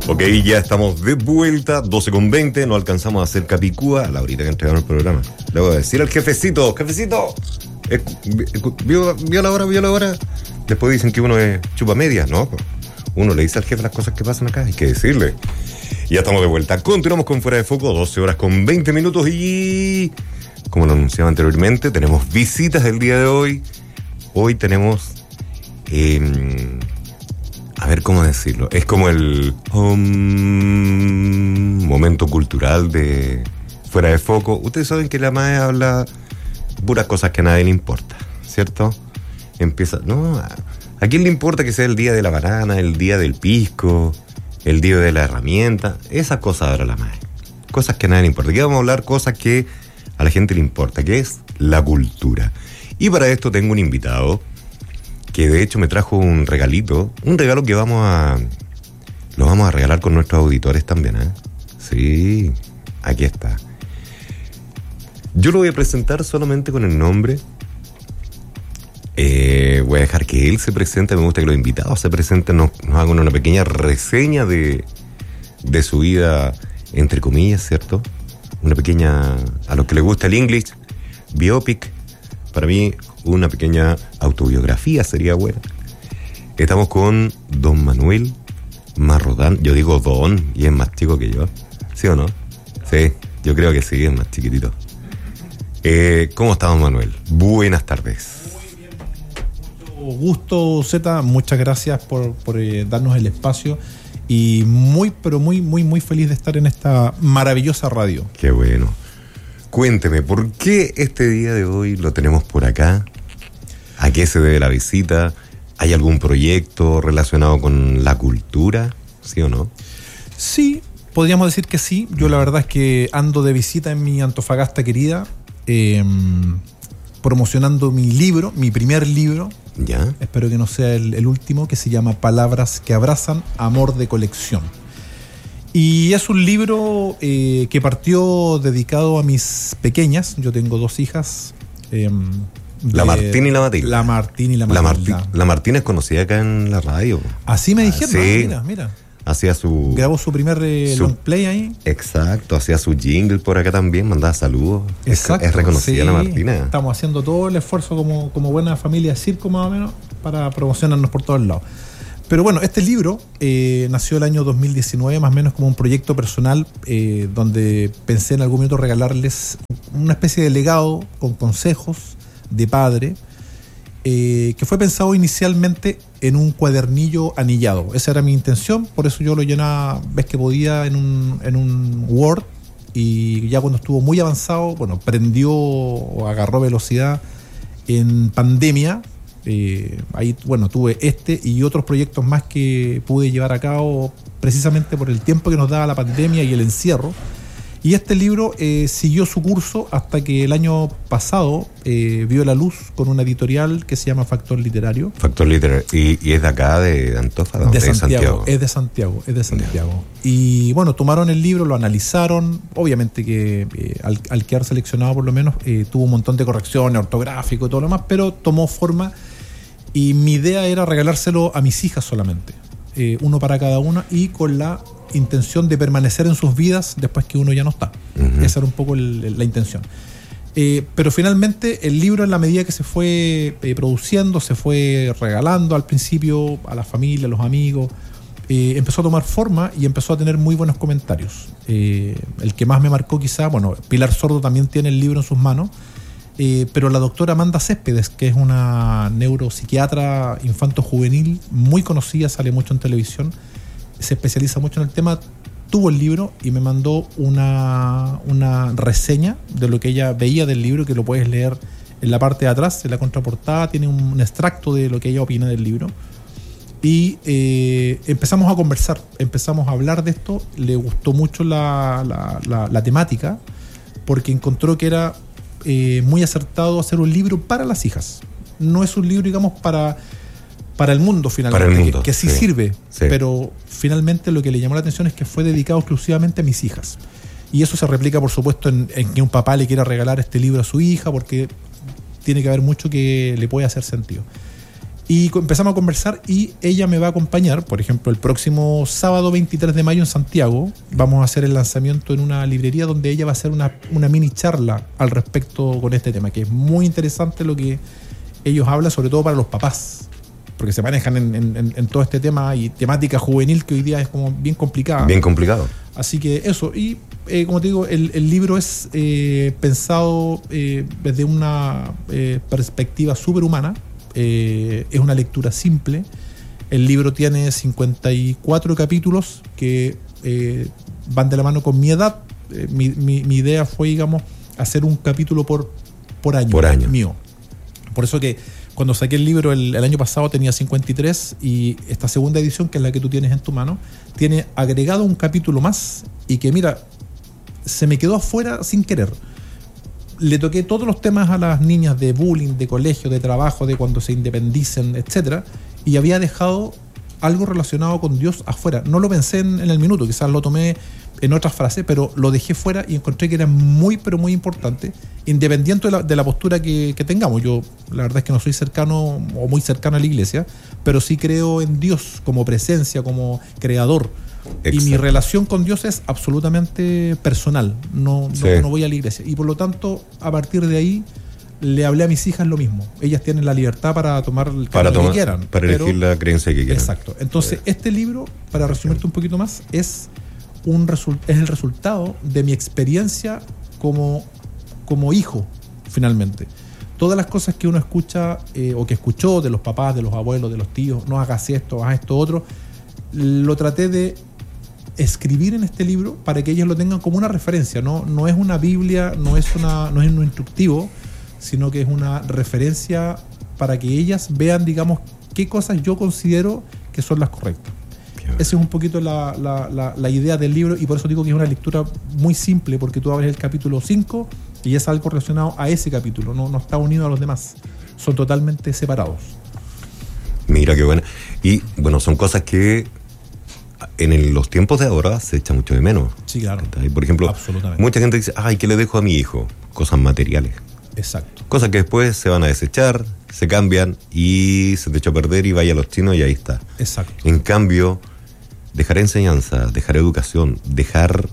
Ok, ya estamos de vuelta, 12:20, no alcanzamos a hacer capicúa a la horita que entregaron el programa. Le voy a decir al jefecito, ¿vio la hora? Después dicen que uno es chupa media, no, uno le dice al jefe las cosas que pasan acá, hay que decirle. Ya estamos de vuelta, continuamos con Fuera de Foco, 12:20 y... Como lo anunciaba anteriormente, tenemos visitas el día de hoy. Hoy tenemos... a ver cómo decirlo. Es como el momento cultural de Fuera de Foco. Ustedes saben que la MAE habla puras cosas que a nadie le importa, ¿cierto? Empieza... No, ¿a quién le importa que sea el día de la banana, el día del pisco, el día de la herramienta? Esas cosas habla la MAE. Cosas que a nadie le importa. Aquí vamos a hablar cosas que a la gente le importa, que es la cultura. Y para esto tengo un invitado que de hecho me trajo un regalo que lo vamos a regalar con nuestros auditores también, ¿eh? Sí, aquí está. Yo lo voy a presentar solamente con el nombre. Voy a dejar que él se presente. Me gusta que los invitados se presenten, nos hagan una pequeña reseña de su vida, entre comillas, ¿cierto? Una pequeña, a los que les gusta el English, biopic. Para mí, una pequeña autobiografía sería buena. Estamos con don Manuel Marrodán. Yo digo don, y es más chico que yo. ¿Sí o no? Sí, yo creo que sí, es más chiquitito. ¿Cómo estamos, Manuel? Buenas tardes. Muy bien, mucho gusto, Zeta. Muchas gracias por darnos el espacio. Y muy feliz de estar en esta maravillosa radio. Qué bueno. Cuénteme, ¿por qué este día de hoy lo tenemos por acá? ¿A qué se debe la visita? ¿Hay algún proyecto relacionado con la cultura? ¿Sí o no? Sí, podríamos decir que sí. Yo la verdad es que ando de visita en mi Antofagasta querida, promocionando mi primer libro. ¿Ya? Espero que no sea el último, que se llama Palabras que abrazan, amor de colección. Y es un libro que partió dedicado a mis pequeñas. Yo tengo 2 hijas. La Martín y la Matilda. La Martín y la Matilda. La Martín es conocida acá en la radio. Así me dijeron. Sí. Mira. Hacía su... Grabó su primer long play ahí. Exacto, hacía su jingle por acá también, mandaba saludos. Exacto. Es reconocida, sí, la Martina. Estamos haciendo todo el esfuerzo como buena familia de circo más o menos para promocionarnos por todos lados. Pero bueno, este libro nació el año 2019, más o menos como un proyecto personal, donde pensé en algún momento regalarles una especie de legado con consejos de padre, que fue pensado inicialmente en un cuadernillo anillado. Esa era mi intención, por eso yo lo llenaba, ves que podía, en un Word, y ya cuando estuvo muy avanzado, bueno, prendió o agarró velocidad en pandemia. Ahí, bueno, tuve este y otros proyectos más que pude llevar a cabo precisamente por el tiempo que nos daba la pandemia y el encierro. Y este libro siguió su curso hasta que el año pasado vio la luz con una editorial que se llama Factor Literario. Factor Literario. ¿Y es de acá, de Antofagasta? De Santiago. Es de Santiago. Y bueno, tomaron el libro, lo analizaron. Obviamente que al quedar seleccionado por lo menos tuvo un montón de correcciones, ortográfico y todo lo demás, pero tomó forma. Y mi idea era regalárselo a mis hijas solamente, uno para cada una, y con la intención de permanecer en sus vidas después que uno ya no está. Uh-huh. Esa era un poco la intención. Pero finalmente el libro, en la medida que se fue produciendo, se fue regalando al principio a la familia, a los amigos, empezó a tomar forma y empezó a tener muy buenos comentarios. El que más me marcó quizá, bueno, Pilar Sordo también tiene el libro en sus manos, pero la doctora Amanda Céspedes, que es una neuropsiquiatra infanto-juvenil muy conocida, sale mucho en televisión, se especializa mucho en el tema, tuvo el libro y me mandó una reseña de lo que ella veía del libro, que lo puedes leer en la parte de atrás, en la contraportada, tiene un extracto de lo que ella opina del libro. Y empezamos a conversar, empezamos a hablar de esto. Le gustó mucho la temática, porque encontró que era muy acertado hacer un libro para las hijas. No es un libro, digamos, para el mundo finalmente, para el mundo, que sí sirve, sí. Pero finalmente lo que le llamó la atención es que fue dedicado exclusivamente a mis hijas. Y eso se replica, por supuesto, en que un papá le quiera regalar este libro a su hija, porque tiene que haber mucho que le puede hacer sentido. Y empezamos a conversar y ella me va a acompañar, por ejemplo, el próximo sábado 23 de mayo en Santiago. Vamos a hacer el lanzamiento en una librería donde ella va a hacer una mini charla al respecto con este tema, que es muy interesante lo que ellos hablan, sobre todo para los papás, porque se manejan en todo este tema y temática juvenil que hoy día es como bien complicada. Bien complicado. Así que eso, y como te digo, el libro es pensado desde una perspectiva superhumana. Es una lectura simple. El libro tiene 54 capítulos que van de la mano con mi edad. Mi idea fue, digamos, hacer un capítulo por año. Por año. Mío. Por eso que cuando saqué el libro el año pasado tenía 53 y esta segunda edición, que es la que tú tienes en tu mano, tiene agregado un capítulo más y que, mira, se me quedó afuera sin querer. Le toqué todos los temas a las niñas de bullying, de colegio, de trabajo, de cuando se independicen, etcétera, y había dejado algo relacionado con Dios afuera. No lo pensé en el minuto, quizás lo tomé en otras frases, pero lo dejé fuera y encontré que era muy, pero muy importante, independiente de la postura que tengamos. Yo, la verdad es que no soy cercano o muy cercano a la iglesia, pero sí creo en Dios como presencia, como creador. Exacto. Y mi relación con Dios es absolutamente personal, no voy a la iglesia. Y por lo tanto, a partir de ahí, le hablé a mis hijas lo mismo. Ellas tienen la libertad para tomar el camino que quieran. Para elegir la creencia que quieran. Exacto. Entonces, este libro, para resumirte un poquito más, es el resultado de mi experiencia como hijo, finalmente. Todas las cosas que uno escucha o que escuchó de los papás, de los abuelos, de los tíos, no hagas esto, haz esto otro, lo traté de escribir en este libro para que ellos lo tengan como una referencia. No es una Biblia, no es un instructivo, sino que es una referencia para que ellas vean, digamos, qué cosas yo considero que son las correctas. Esa es un poquito la idea del libro, y por eso digo que es una lectura muy simple, porque tú abres el capítulo 5 y es algo relacionado a ese capítulo, no está unido a los demás, son totalmente separados. Mira qué buena. Y bueno, son cosas que en los tiempos de ahora se echa mucho de menos. Sí, claro. Por ejemplo, mucha gente dice, ay, ¿qué le dejo a mi hijo? Cosas materiales. Exacto. Cosas que después se van a desechar, se cambian y se te echó a perder y vaya a los chinos y ahí está. Exacto. En cambio, dejar enseñanza, dejar educación, dejar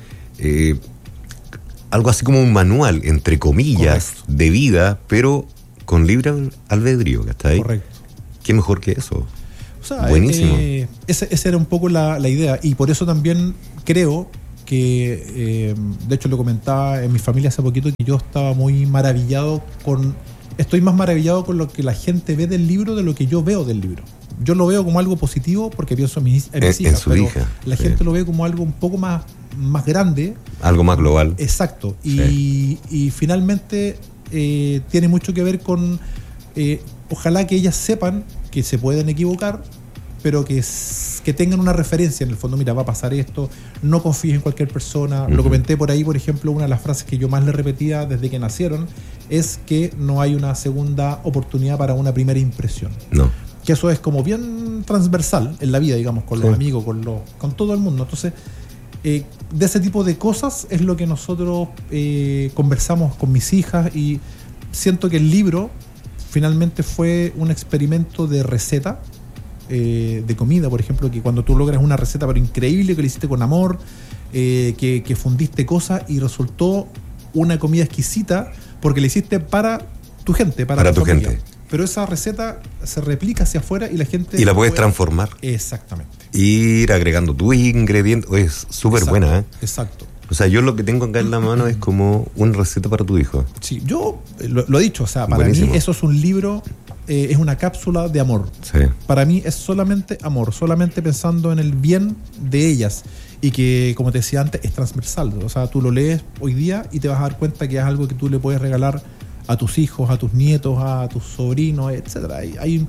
algo así como un manual, entre comillas, correcto, de vida, pero con libre albedrío, ¿está ahí? Correcto. ¿Qué mejor que eso? O sea, buenísimo. Esa era un poco la idea, y por eso también creo que, de hecho lo comentaba en mi familia hace poquito, que yo estaba muy maravillado estoy más maravillado con lo que la gente ve del libro de lo que yo veo del libro. Yo lo veo como algo positivo porque pienso en mis hijas, pero la gente lo ve como algo un poco más grande. Algo más global. Exacto. Sí. Y finalmente tiene mucho que ver con, ojalá que ellas sepan que se pueden equivocar, pero que tengan una referencia en el fondo. Mira, va a pasar esto, no confíes en cualquier persona. Lo comenté por ahí, por ejemplo, una de las frases que yo más le repetía desde que nacieron es que no hay una segunda oportunidad para una primera impresión. No. Que eso es como bien transversal en la vida, digamos, con los amigos, con todo el mundo. Entonces, de ese tipo de cosas es lo que nosotros conversamos con mis hijas, y siento que el libro finalmente fue un experimento de receta, de comida, por ejemplo, que cuando tú logras una receta pero increíble, que le hiciste con amor, que fundiste cosas y resultó una comida exquisita porque la hiciste para tu gente, para tu gente. Pero esa receta se replica hacia afuera y la gente... Y la puedes transformar. Exactamente. Ir agregando tus ingredientes. Es súper buena, ¿eh? Exacto. O sea, yo lo que tengo acá en la mano es como una receta para tu hijo. Sí, yo lo he dicho, o sea, para mí eso es un libro, es una cápsula de amor. Sí. Para mí es solamente amor, solamente pensando en el bien de ellas. Y que, como te decía antes, es transversal. O sea, tú lo lees hoy día y te vas a dar cuenta que es algo que tú le puedes regalar a tus hijos, a tus nietos, a tus sobrinos, etcétera.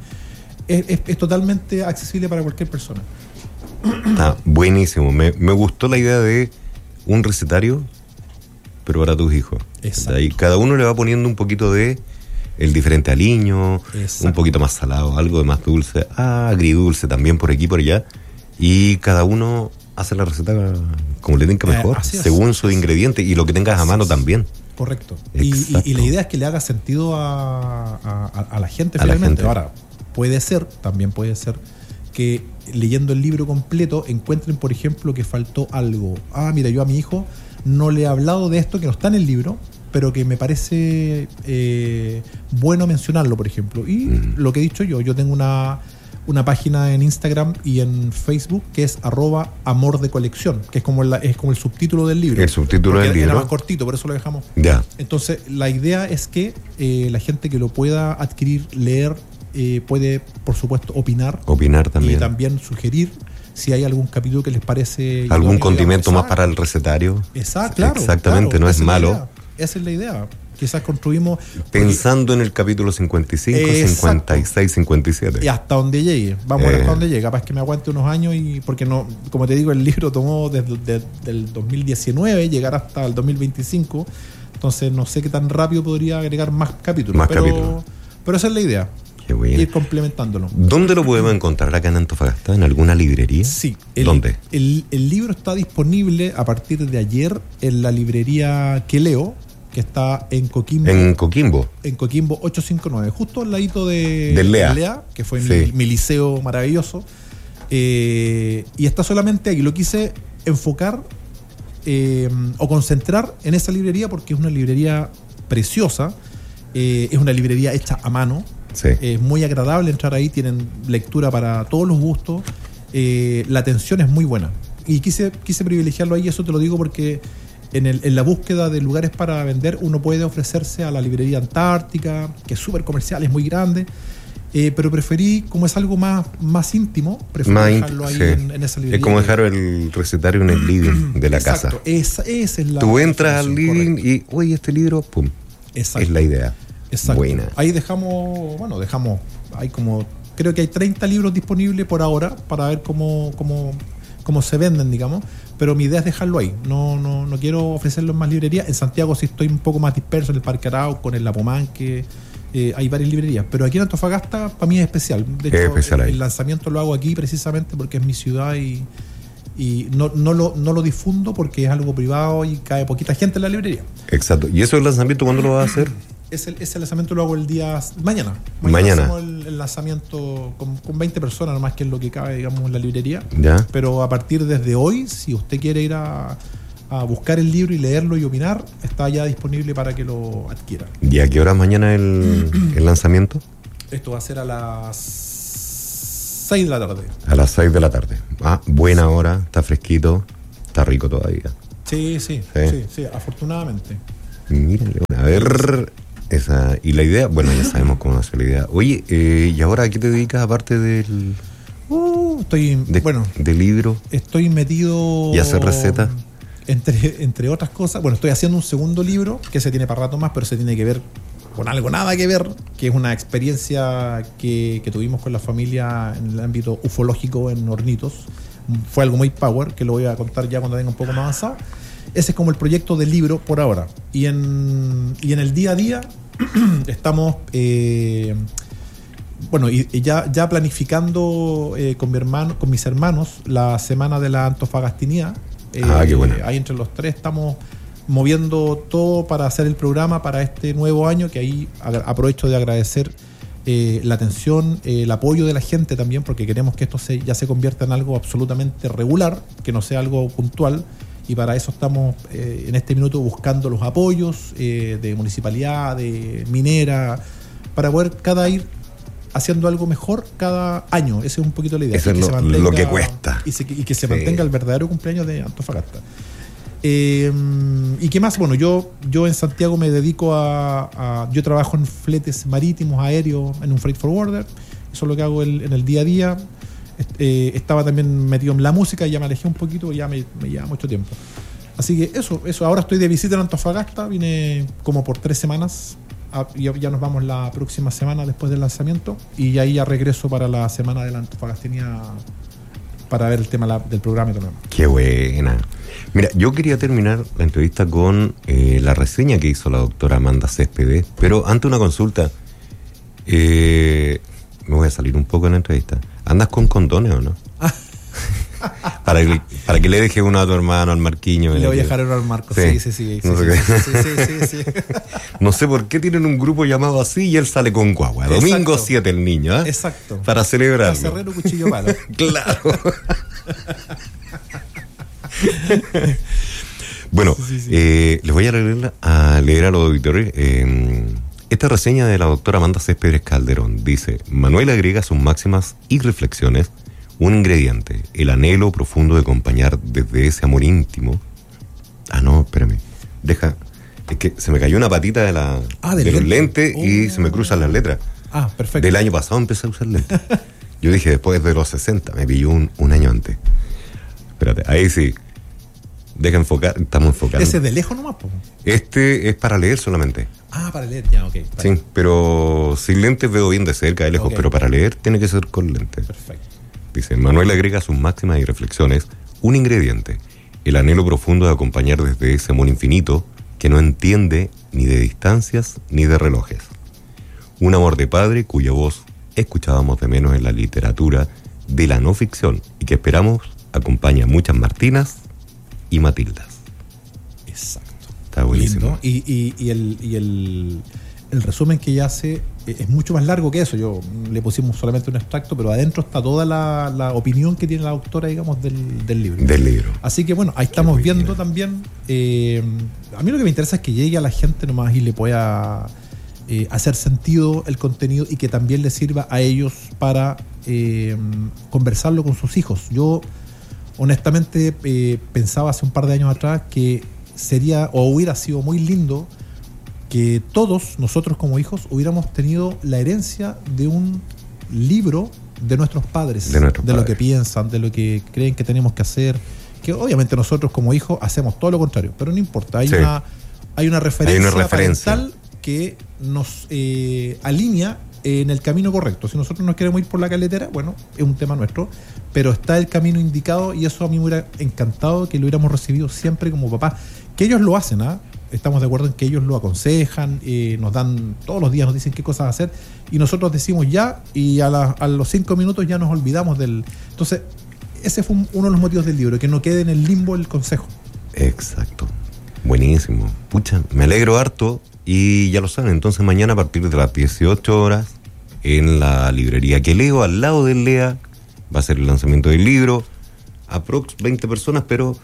Es totalmente accesible para cualquier persona. Buenísimo. Me gustó la idea de un recetario, pero para tus hijos. Exacto. Y cada uno le va poniendo un poquito de el diferente aliño, un poquito más salado, algo de más dulce, agridulce también por aquí, por allá. Y cada uno hace la receta como le tenga mejor, según su ingrediente y lo que tengas a mano también. Correcto. Y la idea es que le haga sentido a la gente finalmente. Ahora, también puede ser que leyendo el libro completo encuentren, por ejemplo, que faltó algo. Mira, yo a mi hijo no le he hablado de esto que no está en el libro, pero que me parece bueno mencionarlo, por ejemplo. Y lo que he dicho yo tengo una página en Instagram y en Facebook que es @amordecolección, que es como el subtítulo del libro. El subtítulo del libro. Era más cortito, por eso lo dejamos. Ya. Entonces, la idea es que la gente que lo pueda adquirir, leer, puede, por supuesto, opinar también. Y también sugerir si hay algún capítulo que les parece... Algún condimento más para el recetario. Claro. Exactamente, no es malo. Esa es la idea. Quizás construimos... Pensando en el capítulo 55, exacto. 56, 57. Y hasta donde llegue. Vamos a ver hasta donde llegue. Capaz que me aguante unos años porque no, como te digo, el libro tomó desde el 2019 llegar hasta el 2025. Entonces no sé qué tan rápido podría agregar más capítulos. Pero esa es la idea. Qué bueno. Ir complementándolo. ¿Dónde lo podemos encontrar acá en Antofagasta? ¿En alguna librería? Sí. ¿Dónde? El libro está disponible a partir de ayer en la librería Que Leo, que está en Coquimbo. En Coquimbo. En Coquimbo 859, justo al ladito del Lea, que fue mi liceo maravilloso. Y está solamente ahí. Lo quise enfocar o concentrar en esa librería porque es una librería preciosa. Es una librería hecha a mano. Sí. Es muy agradable entrar ahí, tienen lectura para todos los gustos, la atención es muy buena y quise privilegiarlo ahí. Eso te lo digo porque en la búsqueda de lugares para vender uno puede ofrecerse a la librería Antártica, que es súper comercial, es muy grande, pero preferí, como es algo más íntimo, preferí dejarlo ahí en esa librería. Es como dejar el recetario en el living de la casa. Esa es la... Tú entras al living y, oye, este libro, pum, exacto. Es la idea. Exacto. Buena. Ahí dejamos, hay creo que hay 30 libros disponibles por ahora para ver cómo se venden, digamos, pero mi idea es dejarlo ahí. No quiero ofrecerlo en más librerías. En Santiago sí estoy un poco más disperso, en el Parque Arauco, en el Lapomanque, hay varias librerías, pero aquí en Antofagasta para mí es especial. De hecho, el lanzamiento lo hago aquí precisamente porque es mi ciudad y no lo difundo porque es algo privado y cae poquita gente en la librería. Exacto. ¿Y eso el lanzamiento cuándo lo vas a hacer? Ese lanzamiento lo hago el día mañana. Mañana hacemos el lanzamiento con 20 personas nomás, que es lo que cabe, digamos, en la librería. ¿Ya? Pero a partir desde hoy, si usted quiere ir a buscar el libro y leerlo y opinar, está ya disponible para que lo adquiera. ¿Y a qué hora mañana el lanzamiento? Esto va a ser a las 6 de la tarde. A las 6 de la tarde. Buena hora, está fresquito, está rico todavía. Sí, afortunadamente. Mírale, a ver... y la idea, bueno, ya sabemos cómo hacer la idea. Oye, ¿y ahora a qué te dedicas aparte del del libro? Estoy metido... ¿Y hacer recetas? Entre otras cosas. Bueno, estoy haciendo un segundo libro que se tiene para rato más, pero se tiene que ver con algo nada que ver, que es una experiencia que tuvimos con la familia en el ámbito ufológico en Hornitos. Fue algo muy power, que lo voy a contar ya cuando venga un poco más avanzado. Ese es como el proyecto del libro por ahora. Y en el día a día estamos ya planificando con mis hermanos la semana de la Antofagastinía. Qué bueno. Ahí entre los tres estamos moviendo todo para hacer el programa para este nuevo año, que ahí aprovecho de agradecer la atención, el apoyo de la gente también, porque queremos que esto ya se convierta en algo absolutamente regular, que no sea algo puntual. Y para eso estamos en este minuto buscando los apoyos de municipalidad, de minera, para poder ir haciendo algo mejor cada año. Esa es un poquito la idea. Eso es lo que cuesta. Y que se mantenga el verdadero cumpleaños de Antofagasta. ¿Y qué más? Bueno, yo en Santiago me dedico yo trabajo en fletes marítimos, aéreos, en un freight forwarder. Eso es lo que hago en el día a día. Estaba también metido en la música y ya me alejé un poquito, ya me lleva mucho tiempo. Así que eso. Ahora estoy de visita en Antofagasta, vine como por 3 semanas. Ya nos vamos la próxima semana después del lanzamiento y ahí ya regreso para la semana de la Antofagastinía para ver el tema del programa y todo lo demás. Qué buena. Mira, yo quería terminar la entrevista con la reseña que hizo la doctora Amanda Céspedes, pero antes una consulta. Me voy a salir un poco en la entrevista. ¿Andas con condones o no? Para que le deje uno a tu hermano, al Marquiño. Le voy a dejar uno al Marco. Sí. Sí. No sé por qué tienen un grupo llamado así y él sale con guagua. Exacto. Domingo 7 el niño, ¿eh? Exacto. Para celebrarlo. Cerrero, cuchillo, palo. Claro. Bueno, les voy a leer a los auditores esta reseña de la doctora Amanda Céspedes Calderón. Dice: Manuel agrega sus máximas y reflexiones un ingrediente, el anhelo profundo de acompañar desde ese amor íntimo. Espérame. Es que se me cayó una patita de los lentes y se me cruzan las letras. Perfecto. Del año pasado empecé a usar lentes. Yo dije después de los 60, me pilló un año antes. Espérate, ahí sí. Deja enfocar, estamos enfocando. ¿Ese de lejos nomás, po? Este es para leer solamente. Para leer, ya, ok. Sí, pero sin lentes veo bien de cerca, de lejos, pero para leer tiene que ser con lentes. Perfecto. Dice: Manuel agrega a sus máximas y reflexiones un ingrediente, el anhelo profundo de acompañar desde ese amor infinito que no entiende ni de distancias ni de relojes. Un amor de padre cuya voz escuchábamos de menos en la literatura de la no ficción y que esperamos acompañe a muchas Martinas y Matildas. Exacto. Está buenísimo. Lindo. Y el resumen que ella hace es mucho más largo que eso. Yo le pusimos solamente un extracto, pero adentro está toda la opinión que tiene la autora, digamos, del libro. Del libro. Así que bueno, ahí estamos viendo también. A mí lo que me interesa es que llegue a la gente nomás y le pueda hacer sentido el contenido y que también le sirva a ellos para conversarlo con sus hijos. Yo honestamente pensaba hace un par de años atrás que sería o hubiera sido muy lindo que todos nosotros como hijos hubiéramos tenido la herencia de un libro de nuestros padres, de lo que piensan, de lo que creen que tenemos que hacer, que obviamente nosotros como hijos hacemos todo lo contrario, pero no importa, hay una referencia parental que nos alinea en el camino correcto. Si nosotros nos queremos ir por la caletera, bueno, es un tema nuestro, pero está el camino indicado y eso a mí me hubiera encantado que lo hubiéramos recibido siempre como papás, que ellos lo hacen, estamos de acuerdo en que ellos lo aconsejan, nos dan, todos los días nos dicen qué cosas hacer y nosotros decimos ya y a los 5 minutos ya nos olvidamos del... Entonces, ese fue uno de los motivos del libro, que no quede en el limbo el consejo. Exacto. Buenísimo. Pucha, me alegro harto. Y ya lo saben, entonces mañana a partir de las 18 horas en la librería que leo, al lado del LEA, va a ser el lanzamiento del libro. Aprox 20 personas, pero...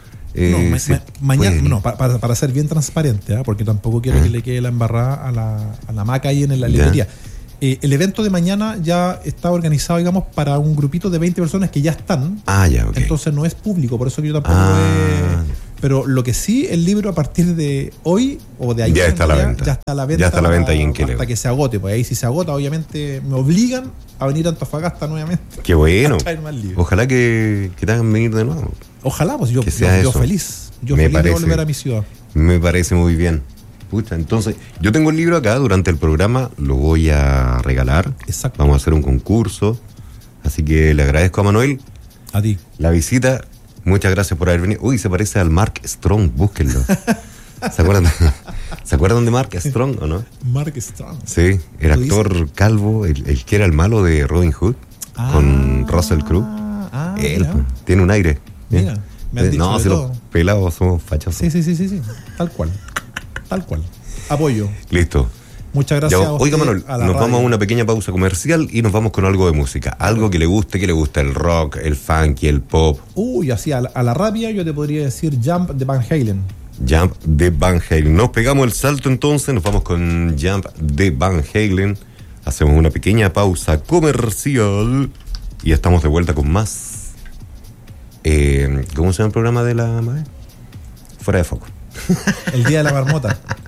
mañana, para ser bien transparente, porque tampoco quiero que le quede la embarrada a la maca ahí en la librería. El evento de mañana ya está organizado, digamos, para un grupito de 20 personas que ya están. Entonces no es público, por eso que yo tampoco Pero lo que sí, el libro a partir de hoy o de ayer ya está a la venta. Ya está a la venta. Ya está a la venta ahí en Queleo. Hasta que se agote, pues ahí si se agota, obviamente me obligan a venir a Antofagasta nuevamente. Qué bueno. Ojalá que te hagan venir de nuevo. Ojalá, pues yo feliz. Yo me feliz parece, de volver a mi ciudad. Me parece muy bien. Pucha, entonces, yo tengo el libro acá, durante el programa lo voy a regalar. Exacto. Vamos a hacer un concurso. Así que le agradezco a Manuel. A ti. La visita. Muchas gracias por haber venido. Uy, se parece al Mark Strong, búsquenlo. ¿Se acuerdan de Mark Strong o no? Mark Strong. Sí, el actor calvo, el que era el malo de Robin Hood, con Russell Crowe. Él tiene un aire. Mira, me han dicho no, si los pelados somos fachos. Sí. Tal cual. Apoyo. Listo. Muchas gracias a usted. Oiga, Manuel, nos vamos a una pequeña pausa comercial y nos vamos con algo de música. Algo que le guste el rock, el funky, el pop. Uy, así a la rabia yo te podría decir Jump de Van Halen. Jump de Van Halen. Nos pegamos el salto entonces, nos vamos con Jump de Van Halen. Hacemos una pequeña pausa comercial y estamos de vuelta con más. ¿Cómo se llama el programa de la madre? Fuera de foco. El Día de la Marmota.